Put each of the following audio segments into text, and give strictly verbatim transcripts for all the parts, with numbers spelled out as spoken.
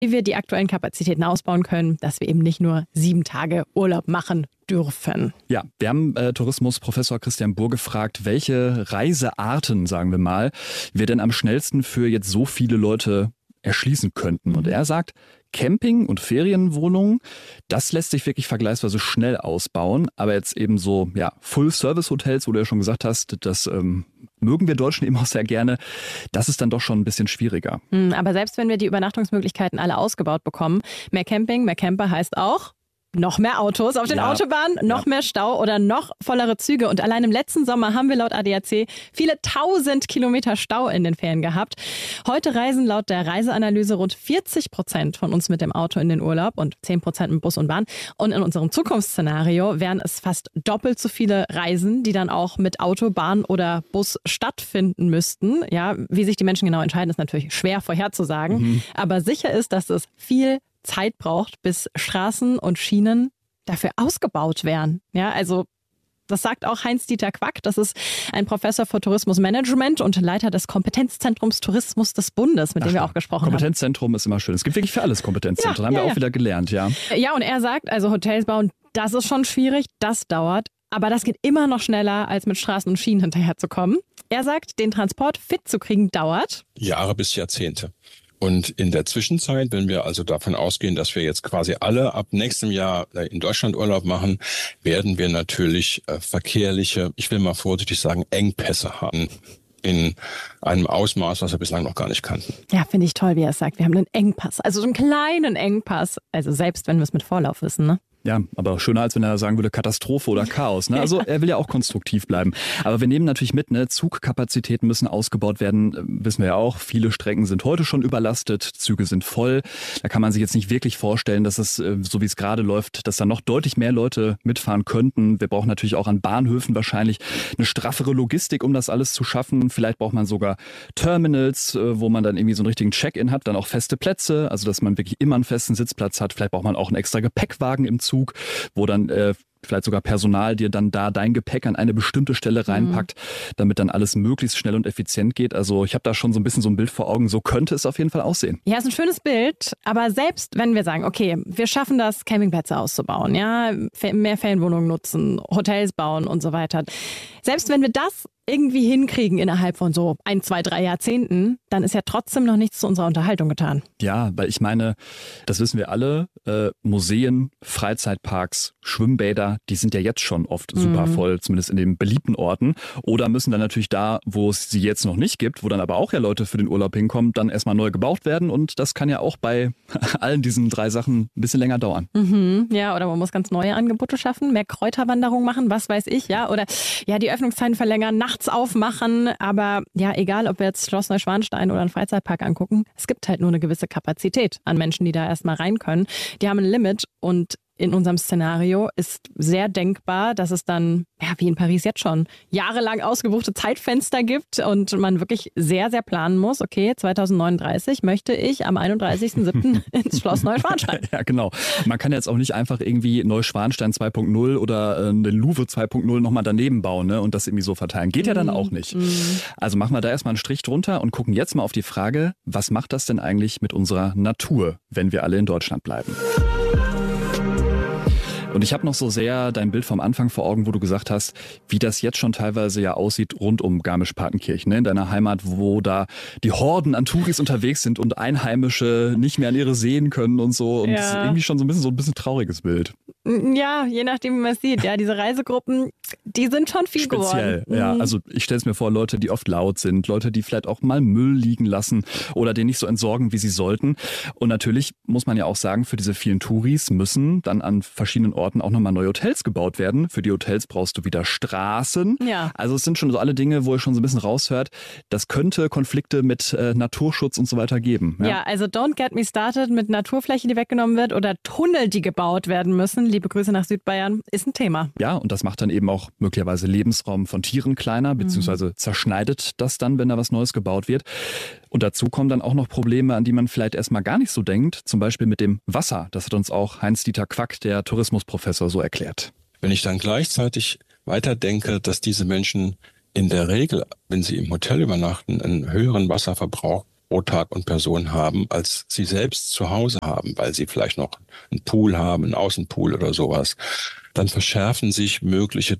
wie wir die aktuellen Kapazitäten ausbauen können, dass wir eben nicht nur sieben Tage Urlaub machen dürfen. Ja, wir haben äh, Tourismusprofessor Christian Burr gefragt, welche Reisearten, sagen wir mal, wir denn am schnellsten für jetzt so viele Leute erschließen könnten. Und er sagt, Camping und Ferienwohnungen, das lässt sich wirklich vergleichsweise schnell ausbauen. Aber jetzt eben so ja, Full-Service-Hotels, wo du ja schon gesagt hast, das ähm, mögen wir Deutschen eben auch sehr gerne. Das ist dann doch schon ein bisschen schwieriger. Aber selbst wenn wir die Übernachtungsmöglichkeiten alle ausgebaut bekommen, mehr Camping, mehr Camper heißt auch noch mehr Autos auf den ja, Autobahnen, noch ja. mehr Stau oder noch vollere Züge. Und allein im letzten Sommer haben wir laut A D A C viele tausend Kilometer Stau in den Ferien gehabt. Heute reisen laut der Reiseanalyse rund vierzig Prozent von uns mit dem Auto in den Urlaub und zehn Prozent mit Bus und Bahn. Und in unserem Zukunftsszenario wären es fast doppelt so viele Reisen, die dann auch mit Auto, Bahn oder Bus stattfinden müssten. Ja, wie sich die Menschen genau entscheiden, ist natürlich schwer vorherzusagen. Mhm. Aber sicher ist, dass es viel Zeit braucht, bis Straßen und Schienen dafür ausgebaut werden. Ja, also das sagt auch Heinz-Dieter Quack. Das ist ein Professor für Tourismusmanagement und Leiter des Kompetenzzentrums Tourismus des Bundes, mit dem Ach, wir auch gesprochen Kompetenzzentrum haben. Kompetenzzentrum ist immer schön. Es gibt wirklich für alles Kompetenzzentren. Ja, haben ja, wir ja. auch wieder gelernt, ja. Ja, und er sagt, also Hotels bauen, das ist schon schwierig, das dauert. Aber das geht immer noch schneller, als mit Straßen und Schienen hinterherzukommen. Er sagt, den Transport fit zu kriegen, dauert Jahre bis Jahrzehnte. Und in der Zwischenzeit, wenn wir also davon ausgehen, dass wir jetzt quasi alle ab nächstem Jahr in Deutschland Urlaub machen, werden wir natürlich äh, verkehrliche, ich will mal vorsichtig sagen, Engpässe haben. In einem Ausmaß, was wir bislang noch gar nicht kannten. Ja, finde ich toll, wie er es sagt. Wir haben einen Engpass, also so einen kleinen Engpass. Also selbst wenn wir es mit Vorlauf wissen, ne? Ja, aber schöner, als wenn er sagen würde Katastrophe oder Chaos. Ne? Also er will ja auch konstruktiv bleiben. Aber wir nehmen natürlich mit, ne? Zugkapazitäten müssen ausgebaut werden, wissen wir ja auch. Viele Strecken sind heute schon überlastet, Züge sind voll. Da kann man sich jetzt nicht wirklich vorstellen, dass es, so wie es gerade läuft, dass da noch deutlich mehr Leute mitfahren könnten. Wir brauchen natürlich auch an Bahnhöfen wahrscheinlich eine straffere Logistik, um das alles zu schaffen. Vielleicht braucht man sogar Terminals, wo man dann irgendwie so einen richtigen Check-in hat, dann auch feste Plätze, also dass man wirklich immer einen festen Sitzplatz hat. Vielleicht braucht man auch einen extra Gepäckwagen im Zug. Zug, wo dann äh, vielleicht sogar Personal dir dann da dein Gepäck an eine bestimmte Stelle reinpackt, mhm. damit dann alles möglichst schnell und effizient geht. Also ich habe da schon so ein bisschen so ein Bild vor Augen, so könnte es auf jeden Fall aussehen. Ja, ist ein schönes Bild, aber selbst wenn wir sagen, okay, wir schaffen das, Campingplätze auszubauen, ja, mehr Ferienwohnungen nutzen, Hotels bauen und so weiter. Selbst wenn wir das irgendwie hinkriegen innerhalb von so ein, zwei, drei Jahrzehnten, dann ist ja trotzdem noch nichts zu unserer Unterhaltung getan. Ja, weil ich meine, das wissen wir alle, äh, Museen, Freizeitparks, Schwimmbäder, die sind ja jetzt schon oft super mhm. voll, zumindest in den beliebten Orten. Oder müssen dann natürlich da, wo es sie jetzt noch nicht gibt, wo dann aber auch ja Leute für den Urlaub hinkommen, dann erstmal neu gebaut werden. Und das kann ja auch bei allen diesen drei Sachen ein bisschen länger dauern. Mhm. Ja, oder man muss ganz neue Angebote schaffen, mehr Kräuterwanderung machen, was weiß ich, ja. Oder ja, die Öffnungszeiten verlängern, nachts aufmachen. Aber ja, egal, ob wir jetzt Schloss Neuschwanstein oder einen Freizeitpark angucken, es gibt halt nur eine gewisse Kapazität an Menschen, die da erstmal rein können. Die haben ein Limit und in unserem Szenario ist sehr denkbar, dass es dann, ja, wie in Paris jetzt schon, jahrelang ausgebuchte Zeitfenster gibt und man wirklich sehr, sehr planen muss. Okay, zwanzig neununddreißig möchte ich am einunddreißigsten siebten ins Schloss Neuschwanstein. Ja, genau. Man kann jetzt auch nicht einfach irgendwie Neuschwanstein zwei Punkt null oder äh, eine Louvre zwei Punkt null nochmal daneben bauen, ne, und das irgendwie so verteilen. Geht ja dann auch nicht. Mm. Also machen wir da erstmal einen Strich drunter und gucken jetzt mal auf die Frage, was macht das denn eigentlich mit unserer Natur, wenn wir alle in Deutschland bleiben? Und ich habe noch so sehr dein Bild vom Anfang vor Augen, wo du gesagt hast, wie das jetzt schon teilweise ja aussieht rund um Garmisch-Partenkirchen, ne? In deiner Heimat, wo da die Horden an Touris unterwegs sind und Einheimische nicht mehr an ihre Seen können und so. Und ja. Das ist irgendwie schon so ein bisschen so ein bisschen trauriges Bild. Ja, je nachdem, wie man es sieht. Ja, diese Reisegruppen, die sind schon viel Speziell, geworden. Ja, mhm. Also ich stelle es mir vor, Leute, die oft laut sind, Leute, die vielleicht auch mal Müll liegen lassen oder den nicht so entsorgen, wie sie sollten. Und natürlich muss man ja auch sagen, für diese vielen Touris müssen dann an verschiedenen Orten auch nochmal neue Hotels gebaut werden. Für die Hotels brauchst du wieder Straßen. Ja. Also es sind schon so alle Dinge, wo ihr schon so ein bisschen raushört, das könnte Konflikte mit äh, Naturschutz und so weiter geben. Ja? ja, also don't get me started mit Naturfläche, die weggenommen wird oder Tunnel, die gebaut werden müssen. Liebe Grüße nach Südbayern, ist ein Thema. Ja, und das macht dann eben auch möglicherweise Lebensraum von Tieren kleiner, beziehungsweise mhm. zerschneidet das dann, wenn da was Neues gebaut wird. Und dazu kommen dann auch noch Probleme, an die man vielleicht erstmal gar nicht so denkt, zum Beispiel mit dem Wasser. Das hat uns auch Heinz-Dieter Quack, der Tourismusprofessor, so erklärt. Wenn ich dann gleichzeitig weiterdenke, dass diese Menschen in der Regel, wenn sie im Hotel übernachten, einen höheren Wasserverbrauch pro Tag und Person haben, als sie selbst zu Hause haben, weil sie vielleicht noch einen Pool haben, einen Außenpool oder sowas, dann verschärfen sich mögliche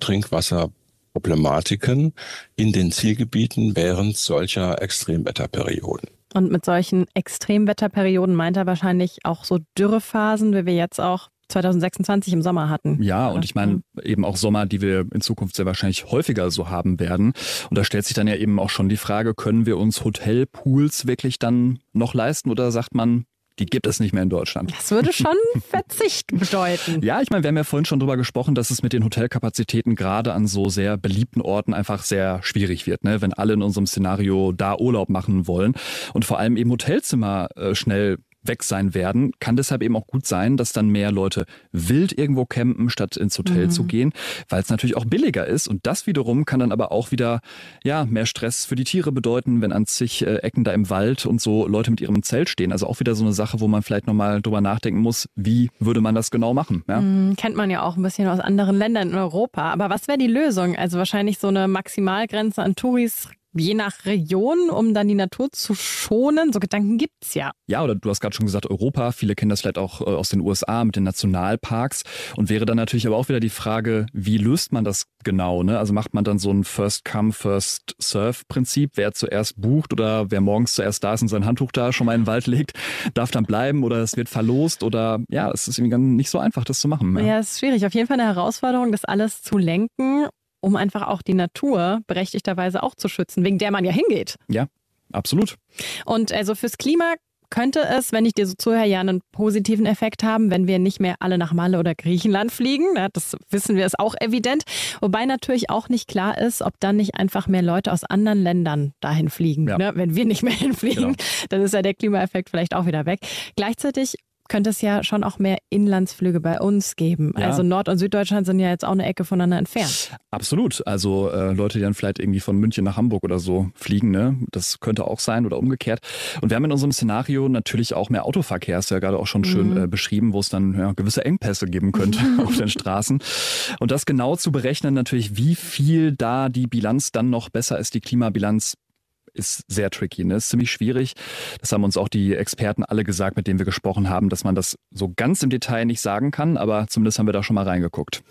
Trinkwasserproblematiken in den Zielgebieten während solcher Extremwetterperioden. Und mit solchen Extremwetterperioden meint er wahrscheinlich auch so Dürrephasen, wie wir jetzt auch zwanzig sechsundzwanzig im Sommer hatten. Ja, und ich meine eben auch Sommer, die wir in Zukunft sehr wahrscheinlich häufiger so haben werden. Und da stellt sich dann ja eben auch schon die Frage, können wir uns Hotelpools wirklich dann noch leisten oder sagt man, die gibt es nicht mehr in Deutschland? Das würde schon Verzicht bedeuten. Ja, ich meine, wir haben ja vorhin schon drüber gesprochen, dass es mit den Hotelkapazitäten gerade an so sehr beliebten Orten einfach sehr schwierig wird, ne? Wenn alle in unserem Szenario da Urlaub machen wollen und vor allem eben Hotelzimmer äh, schnell weg sein werden, kann deshalb eben auch gut sein, dass dann mehr Leute wild irgendwo campen, statt ins Hotel mhm. zu gehen, weil es natürlich auch billiger ist. Und das wiederum kann dann aber auch wieder ja mehr Stress für die Tiere bedeuten, wenn an zig äh, Ecken da im Wald und so Leute mit ihrem Zelt stehen. Also auch wieder so eine Sache, wo man vielleicht nochmal drüber nachdenken muss, wie würde man das genau machen? Ja? Mhm, kennt man ja auch ein bisschen aus anderen Ländern in Europa. Aber was wäre die Lösung? Also wahrscheinlich so eine Maximalgrenze an Touris, je nach Region, um dann die Natur zu schonen. So Gedanken gibt's ja. Ja, oder du hast gerade schon gesagt, Europa. Viele kennen das vielleicht auch aus den U S A mit den Nationalparks. Und wäre dann natürlich aber auch wieder die Frage, wie löst man das genau? Ne? Also macht man dann so ein First-Come, First-Serve-Prinzip? Wer zuerst bucht oder wer morgens zuerst da ist und sein Handtuch da schon mal in den Wald legt, darf dann bleiben oder es wird verlost oder ja, es ist irgendwie nicht so einfach, das zu machen. Ja, es ist schwierig. Auf jeden Fall eine Herausforderung, das alles zu lenken, um einfach auch die Natur berechtigterweise auch zu schützen, wegen der man ja hingeht. Ja, absolut. Und also fürs Klima könnte es, wenn ich dir so zuhöre, ja einen positiven Effekt haben, wenn wir nicht mehr alle nach Malle oder Griechenland fliegen. Das wissen wir, ist auch evident. Wobei natürlich auch nicht klar ist, ob dann nicht einfach mehr Leute aus anderen Ländern dahin fliegen. Ja. Ne? Wenn wir nicht mehr hinfliegen, genau. Dann ist ja der Klimaeffekt vielleicht auch wieder weg. Gleichzeitig könnte es ja schon auch mehr Inlandsflüge bei uns geben. Ja. Also Nord- und Süddeutschland sind ja jetzt auch eine Ecke voneinander entfernt. Absolut. Also äh, Leute, die dann vielleicht irgendwie von München nach Hamburg oder so fliegen, ne? Das könnte auch sein oder umgekehrt. Und wir haben in unserem Szenario natürlich auch mehr Autoverkehr, ist ja gerade auch schon schön mhm. äh, beschrieben, wo es dann ja, gewisse Engpässe geben könnte auf den Straßen. Und das genau zu berechnen natürlich, wie viel da die Bilanz dann noch besser ist, die Klimabilanz, ist sehr tricky, ne? Ist ziemlich schwierig. Das haben uns auch die Experten alle gesagt, mit denen wir gesprochen haben, dass man das so ganz im Detail nicht sagen kann, aber zumindest haben wir da schon mal reingeguckt.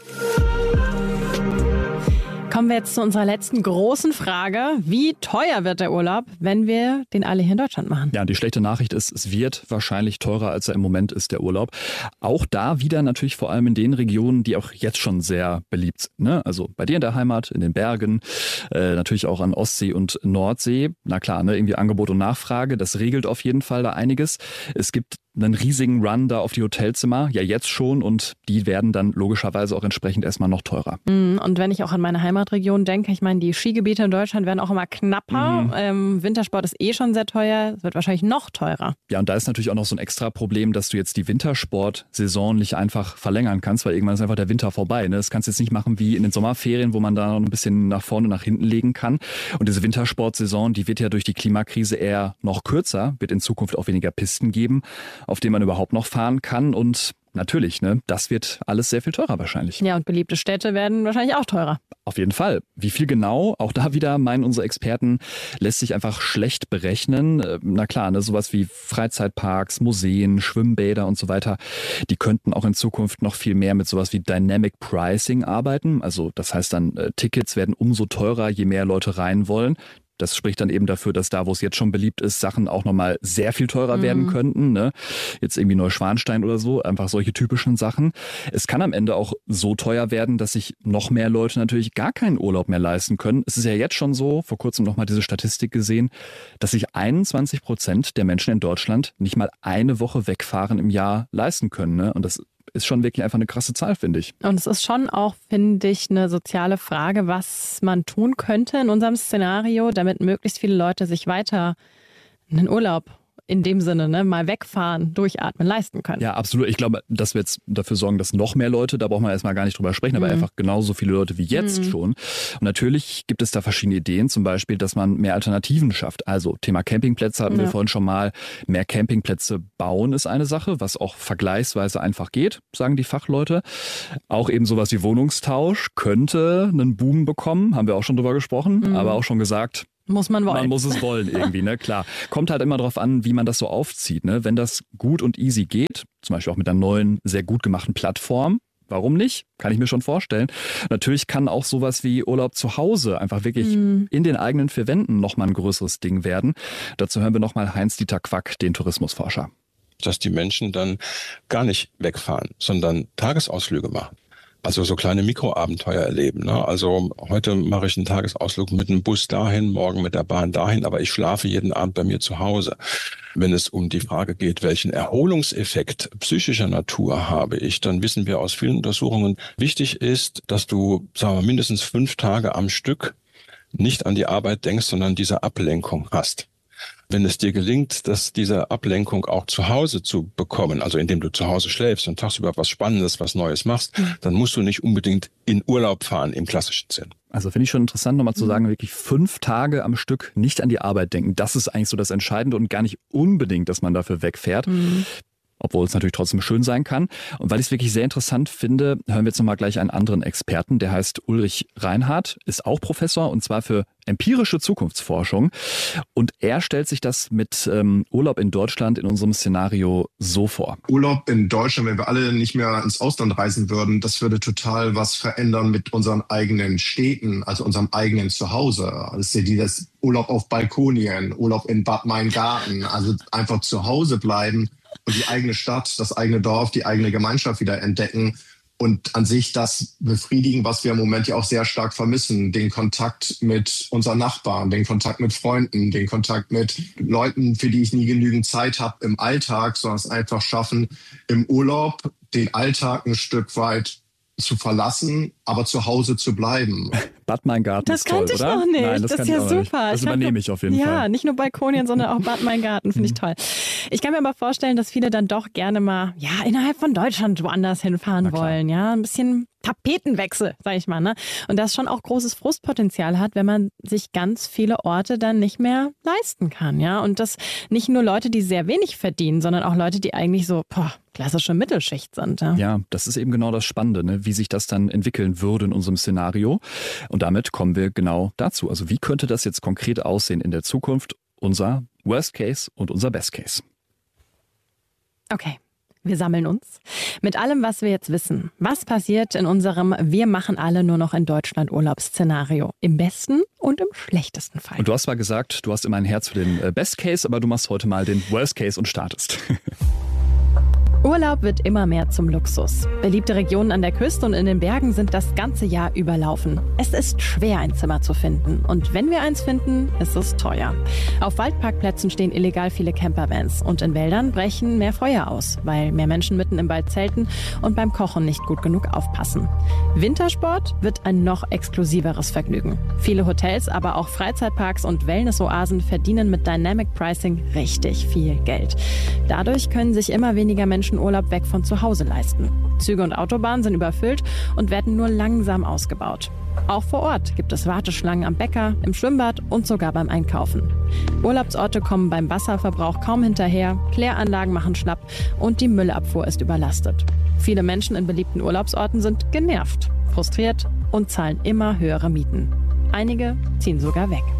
Kommen wir jetzt zu unserer letzten großen Frage. Wie teuer wird der Urlaub, wenn wir den alle hier in Deutschland machen? Ja, die schlechte Nachricht ist, es wird wahrscheinlich teurer, als er im Moment ist, der Urlaub. Auch da wieder natürlich vor allem in den Regionen, die auch jetzt schon sehr beliebt sind. Ne? Also bei dir in der Heimat, in den Bergen, äh, natürlich auch an Ostsee und Nordsee. Na klar, ne? Irgendwie Angebot und Nachfrage, das regelt auf jeden Fall da einiges. Es gibt einen riesigen Run da auf die Hotelzimmer, ja jetzt schon, und die werden dann logischerweise auch entsprechend erstmal noch teurer. Und wenn ich auch an meine Heimatregion denke, ich meine, die Skigebiete in Deutschland werden auch immer knapper. Mhm. Ähm, Wintersport ist eh schon sehr teuer, es wird wahrscheinlich noch teurer. Ja, und da ist natürlich auch noch so ein extra Problem, dass du jetzt die Wintersportsaison nicht einfach verlängern kannst, weil irgendwann ist einfach der Winter vorbei. Ne? Das kannst du jetzt nicht machen wie in den Sommerferien, wo man da noch ein bisschen nach vorne, nach hinten legen kann. Und diese Wintersportsaison, die wird ja durch die Klimakrise eher noch kürzer, wird in Zukunft auch weniger Pisten geben, auf denen man überhaupt noch fahren kann. Und natürlich, ne, das wird alles sehr viel teurer wahrscheinlich. Ja, und beliebte Städte werden wahrscheinlich auch teurer. Auf jeden Fall. Wie viel genau? Auch da wieder meinen unsere Experten, lässt sich einfach schlecht berechnen. Na klar, ne, sowas wie Freizeitparks, Museen, Schwimmbäder und so weiter, die könnten auch in Zukunft noch viel mehr mit sowas wie Dynamic Pricing arbeiten. Also das heißt dann, äh, Tickets werden umso teurer, je mehr Leute rein wollen. Das spricht dann eben dafür, dass da, wo es jetzt schon beliebt ist, Sachen auch nochmal sehr viel teurer mhm. werden könnten. Ne? Jetzt irgendwie Neuschwanstein oder so, einfach solche typischen Sachen. Es kann am Ende auch so teuer werden, dass sich noch mehr Leute natürlich gar keinen Urlaub mehr leisten können. Es ist ja jetzt schon so, vor kurzem nochmal diese Statistik gesehen, dass sich einundzwanzig Prozent der Menschen in Deutschland nicht mal eine Woche wegfahren im Jahr leisten können. Ne? Und das ist schon wirklich einfach eine krasse Zahl, finde ich. Und es ist schon auch, finde ich, eine soziale Frage, was man tun könnte in unserem Szenario, damit möglichst viele Leute sich weiter einen Urlaub in dem Sinne, ne, mal wegfahren, durchatmen, leisten können. Ja, absolut. Ich glaube, dass wir jetzt dafür sorgen, dass noch mehr Leute, da braucht man erstmal gar nicht drüber sprechen, aber mhm. einfach genauso viele Leute wie jetzt mhm. schon. Und natürlich gibt es da verschiedene Ideen, zum Beispiel, dass man mehr Alternativen schafft. Also Thema Campingplätze hatten ja. wir vorhin schon mal. Mehr Campingplätze bauen ist eine Sache, was auch vergleichsweise einfach geht, sagen die Fachleute. Auch eben sowas wie Wohnungstausch könnte einen Boom bekommen, haben wir auch schon drüber gesprochen, mhm. aber auch schon gesagt, Muss man wollen. Man muss es wollen irgendwie, ne? Klar. Kommt halt immer darauf an, wie man das so aufzieht, ne? Wenn das gut und easy geht, zum Beispiel auch mit einer neuen, sehr gut gemachten Plattform, warum nicht? Kann ich mir schon vorstellen. Natürlich kann auch sowas wie Urlaub zu Hause einfach wirklich mm. in den eigenen vier Wänden nochmal ein größeres Ding werden. Dazu hören wir nochmal Heinz-Dieter Quack, den Tourismusforscher. Dass die Menschen dann gar nicht wegfahren, sondern Tagesausflüge machen. Also so kleine Mikroabenteuer erleben. Ne? Also heute mache ich einen Tagesausflug mit dem Bus dahin, morgen mit der Bahn dahin, aber ich schlafe jeden Abend bei mir zu Hause. Wenn es um die Frage geht, welchen Erholungseffekt psychischer Natur habe ich, dann wissen wir aus vielen Untersuchungen, wichtig ist, dass du, sagen wir, mindestens fünf Tage am Stück nicht an die Arbeit denkst, sondern diese Ablenkung hast. Wenn es dir gelingt, dass diese Ablenkung auch zu Hause zu bekommen, also indem du zu Hause schläfst und tagsüber was Spannendes, was Neues machst, mhm. dann musst du nicht unbedingt in Urlaub fahren im klassischen Sinn. Also finde ich schon interessant, nochmal zu sagen, wirklich fünf Tage am Stück nicht an die Arbeit denken. Das ist eigentlich so das Entscheidende und gar nicht unbedingt, dass man dafür wegfährt. Mhm. Obwohl es natürlich trotzdem schön sein kann. Und weil ich es wirklich sehr interessant finde, hören wir jetzt nochmal gleich einen anderen Experten. Der heißt Ulrich Reinhardt, ist auch Professor und zwar für empirische Zukunftsforschung. Und er stellt sich das mit ähm, Urlaub in Deutschland in unserem Szenario so vor. Urlaub in Deutschland, wenn wir alle nicht mehr ins Ausland reisen würden, das würde total was verändern mit unseren eigenen Städten, also unserem eigenen Zuhause. Also dieses Urlaub auf Balkonien, Urlaub in Bad Meingarten, also einfach zu Hause bleiben und die eigene Stadt, das eigene Dorf, die eigene Gemeinschaft wieder entdecken und an sich das befriedigen, was wir im Moment ja auch sehr stark vermissen. Den Kontakt mit unseren Nachbarn, den Kontakt mit Freunden, den Kontakt mit Leuten, für die ich nie genügend Zeit habe im Alltag, sondern es einfach schaffen, im Urlaub den Alltag ein Stück weit zu verlassen, aber zu Hause zu bleiben. Bad Meingarten das ist toll, kannte ich oder? noch nicht. Nein, das das ist ja super. Das ich übernehme ich auf jeden ja, Fall. Ja, nicht nur Balkonien, sondern auch Bad Meingarten finde ich toll. Ich kann mir aber vorstellen, dass viele dann doch gerne mal ja innerhalb von Deutschland woanders hinfahren wollen. Ja, ein bisschen Tapetenwechsel, sag ich mal. Ne? Und das schon auch großes Frustpotenzial hat, wenn man sich ganz viele Orte dann nicht mehr leisten kann. Ja, und das nicht nur Leute, die sehr wenig verdienen, sondern auch Leute, die eigentlich so boah, klassische Mittelschicht sind. Ja? ja, das ist eben genau das Spannende, ne? Wie sich das dann entwickeln würde in unserem Szenario. Und damit kommen wir genau dazu. Also wie könnte das jetzt konkret aussehen in der Zukunft? Unser Worst Case und unser Best Case. Okay. Wir sammeln uns mit allem, was wir jetzt wissen. Was passiert in unserem Wir machen alle nur noch in Deutschland Urlaubsszenario? Im besten und im schlechtesten Fall. Und du hast zwar gesagt, du hast immer ein Herz für den Best Case, aber du machst heute mal den Worst Case und startest. Urlaub wird immer mehr zum Luxus. Beliebte Regionen an der Küste und in den Bergen sind das ganze Jahr überlaufen. Es ist schwer, ein Zimmer zu finden. Und wenn wir eins finden, ist es teuer. Auf Waldparkplätzen stehen illegal viele Campervans. Und in Wäldern brechen mehr Feuer aus, weil mehr Menschen mitten im Wald zelten und beim Kochen nicht gut genug aufpassen. Wintersport wird ein noch exklusiveres Vergnügen. Viele Hotels, aber auch Freizeitparks und Wellnessoasen verdienen mit Dynamic Pricing richtig viel Geld. Dadurch können sich immer weniger Menschen Urlaub weg von zu Hause leisten. Züge und Autobahnen sind überfüllt und werden nur langsam ausgebaut. Auch vor Ort gibt es Warteschlangen am Bäcker, im Schwimmbad und sogar beim Einkaufen. Urlaubsorte kommen beim Wasserverbrauch kaum hinterher, Kläranlagen machen schlapp und die Müllabfuhr ist überlastet. Viele Menschen in beliebten Urlaubsorten sind genervt, frustriert und zahlen immer höhere Mieten. Einige ziehen sogar weg.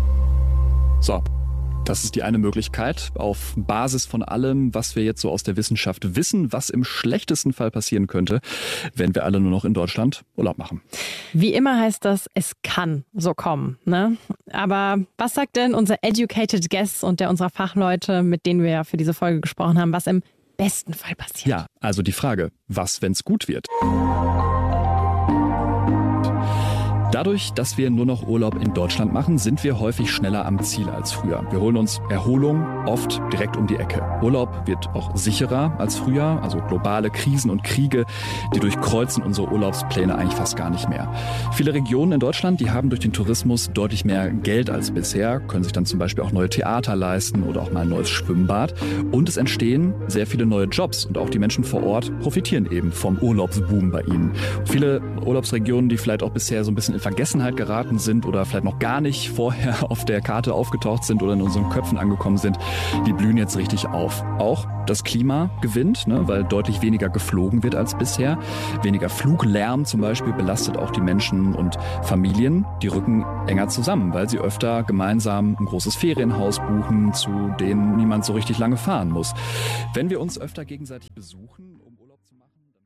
So. Das ist die eine Möglichkeit, auf Basis von allem, was wir jetzt so aus der Wissenschaft wissen, was im schlechtesten Fall passieren könnte, wenn wir alle nur noch in Deutschland Urlaub machen. Wie immer heißt das, es kann so kommen. Ne? Aber was sagt denn unser Educated Guest und der unserer Fachleute, mit denen wir für diese Folge gesprochen haben, was im besten Fall passiert? Ja, also die Frage, was, wenn es gut wird? Dadurch, dass wir nur noch Urlaub in Deutschland machen, sind wir häufig schneller am Ziel als früher. Wir holen uns Erholung oft direkt um die Ecke. Urlaub wird auch sicherer als früher, also globale Krisen und Kriege, die durchkreuzen unsere Urlaubspläne eigentlich fast gar nicht mehr. Viele Regionen in Deutschland, die haben durch den Tourismus deutlich mehr Geld als bisher, können sich dann zum Beispiel auch neue Theater leisten oder auch mal ein neues Schwimmbad. Und es entstehen sehr viele neue Jobs und auch die Menschen vor Ort profitieren eben vom Urlaubsboom bei ihnen. Viele Urlaubsregionen, die vielleicht auch bisher so ein bisschen Vergessenheit geraten sind oder vielleicht noch gar nicht vorher auf der Karte aufgetaucht sind oder in unseren Köpfen angekommen sind, die blühen jetzt richtig auf. Auch das Klima gewinnt, ne, weil deutlich weniger geflogen wird als bisher. Weniger Fluglärm zum Beispiel belastet auch die Menschen und Familien. Die rücken enger zusammen, weil sie öfter gemeinsam ein großes Ferienhaus buchen, zu denen niemand so richtig lange fahren muss. Wenn wir uns öfter gegenseitig besuchen, um Urlaub zu machen,